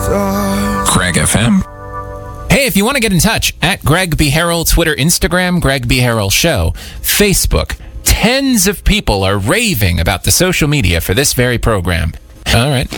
Craig FM. Hey, if you want to get in touch, at Greg B. Harrell, Twitter, Instagram, Greg B. Harrell Show, Facebook. Tens of people are raving about the social media for this very program. All right.